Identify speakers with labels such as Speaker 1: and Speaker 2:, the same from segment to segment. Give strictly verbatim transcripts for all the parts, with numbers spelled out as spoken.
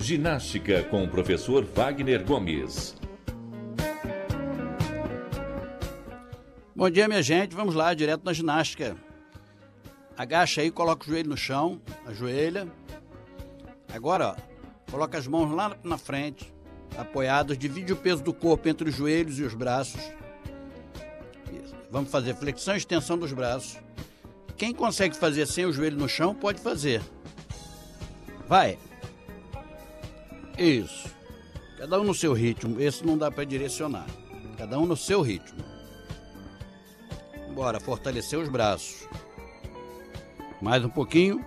Speaker 1: Ginástica com o professor Wagner Gomes.
Speaker 2: Bom dia, minha gente. Vamos lá, direto na ginástica. Agacha aí, coloca o joelho no chão, ajoelha. Agora, ó, coloca as mãos lá na frente, apoiadas, divide o peso do corpo entre os joelhos e os braços. Isso. Vamos fazer flexão e extensão dos braços. Quem consegue fazer sem o joelho no chão, pode fazer. Vai. Isso. Cada um no seu ritmo. Esse não dá para direcionar. Cada um no seu ritmo. Bora, fortalecer os braços. Mais um pouquinho.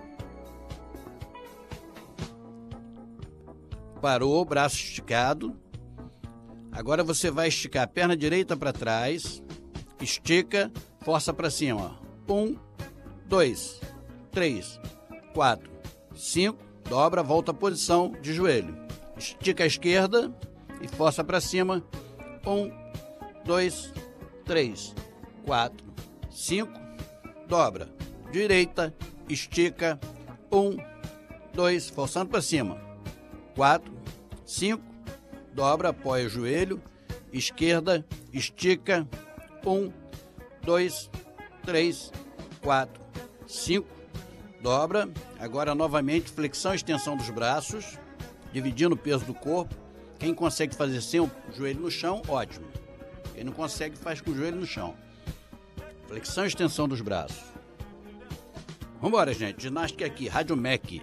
Speaker 2: Parou, braço esticado. Agora você vai esticar a perna direita para trás. Estica, força para cima. Um, dois, três, quatro, cinco. Dobra, volta à posição de joelho. Estica a esquerda e força para cima. Um, dois, três, quatro, cinco. Dobra. Direita, estica. Um, dois, forçando para cima. Quatro, cinco. Dobra, apoia o joelho. Esquerda, estica. Um, dois, três, quatro, cinco. Dobra. Agora novamente flexão e extensão dos braços, dividindo o peso do corpo. Quem consegue fazer sem o joelho no chão, ótimo. Quem não consegue, faz com o joelho no chão. Flexão e extensão dos braços. Vambora, gente. Ginástica aqui, Rádio M E C.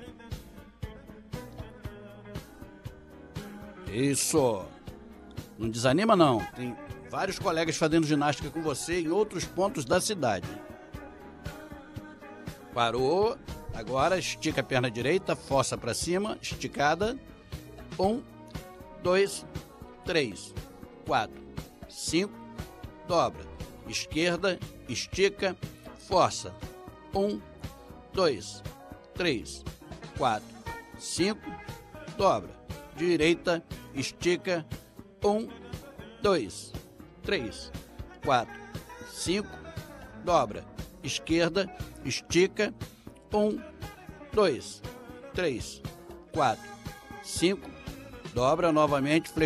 Speaker 2: Isso. Não desanima, não. Tem vários colegas fazendo ginástica com você em outros pontos da cidade. Parou. Agora estica a perna direita, força para cima, esticada. Um, dois, três, quatro, cinco. Dobra. Esquerda, estica, força. Um, dois, três, quatro, cinco. Dobra. Direita, estica. Um, dois, três, quatro, cinco. Dobra. Esquerda, estica. Um, dois, três, quatro, cinco. Dobra novamente.